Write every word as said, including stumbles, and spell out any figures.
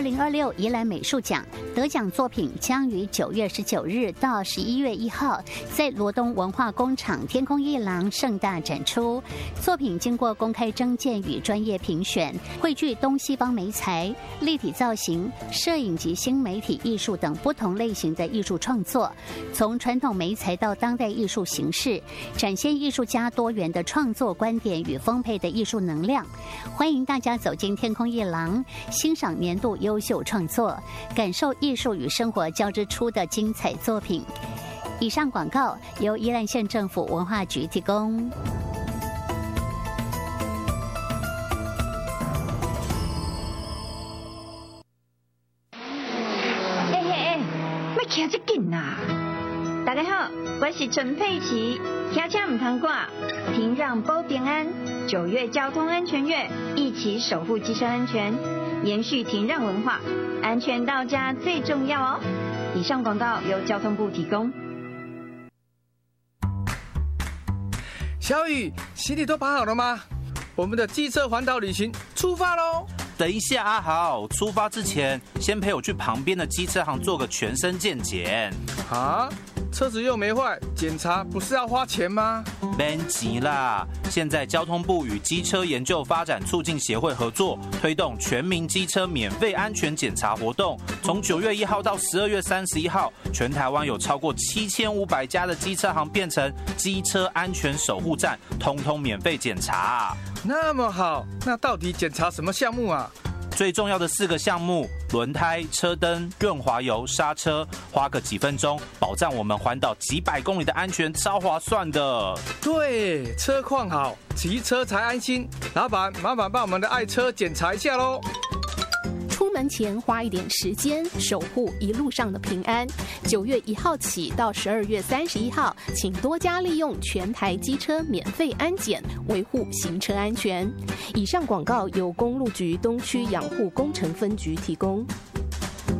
零二六宜兰美术奖得奖作品将于九月十九日到十一月一号在罗东文化工厂天空艺廊盛大展出。作品经过公开征件与专业评选，汇聚东西方媒材、立体造型、摄影及新媒体艺术等不同类型的艺术创作，从传统媒材到当代艺术形式，展现艺术家多元的创作观点与丰沛的艺术能量。欢迎大家走进天空艺廊，欣赏年度优秀创作，感受艺术与生活交织出的精彩作品。以上广告由宜兰县政府文化局提供。 嘿嘿嘿，莫骑这紧呐！大家好，我是陈佩琪，骑车唔通挂，停让保平安。九月交通安全月，一起守护机车安全，延续停让文化，安全到家最重要哦。以上广告由交通部提供。 小雨，行李都绑好了吗？我们的机车环岛旅行出发喽！ 等一下，阿豪，出发之前先陪我去旁边的机车行做个全身健检。 啊？车子又没坏，检查不是要花钱吗？ 别急啦！现在交通部与机车研究发展促进协会合作，推动全民机车免费安全检查活动。从九月一号到十二月三十一号，全台湾有超过七千五百家的机车行变成机车安全守护站，通通免费检查。 那么好，那到底检查什么项目啊？ 最重要的四个项目：轮胎、车灯、润滑油、刹车，花个几分钟，保障我们环岛几百公里的安全，超划算的。 对，车况好，骑车才安心。老板，麻烦帮我们的爱车检查一下喽。 出门前花一点时间，守护一路上的平安。九月一号起到十二月三十一号，请多加利用全台机车免费安检，维护行车安全。以上广告由公路局东区养护工程分局提供。